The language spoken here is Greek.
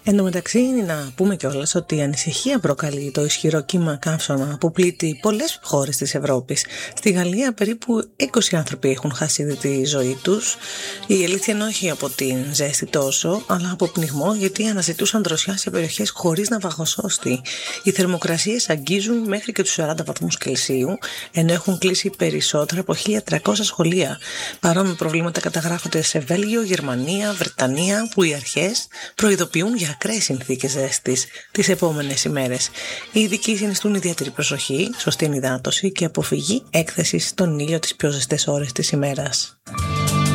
Εν τω μεταξύ, να πούμε κιόλας ότι η ανησυχία προκαλεί το ισχυρό κύμα καύσωνα που πλήττει πολλές χώρες της Ευρώπης. Στη Γαλλία περίπου 20 άνθρωποι έχουν χάσει τη ζωή τους. Η αλήθεια είναι όχι από την ζέστη τόσο, αλλά από πνιγμό, γιατί αναζητούσαν δροσιά σε περιοχές χωρίς να βαγοσώστη. Οι θερμοκρασίες αγγίζουν μέχρι και τους 40 βαθμούς Κελσίου, ενώ έχουν κλείσει περισσότερα από 1.300 σχολεία. Παρόμοια προβλήματα καταγράφονται σε Βέλγιο, Γερμανία, Βρετανία, που οι αρχές προειδοποιούν για ακραίες συνθήκες ζέστης τις επόμενες ημέρες. Οι ειδικοί συνιστούν ιδιαίτερη προσοχή, σωστή ενυδάτωση και αποφυγή έκθεσης στον ήλιο τις πιο ζεστές ώρες της ημέρας.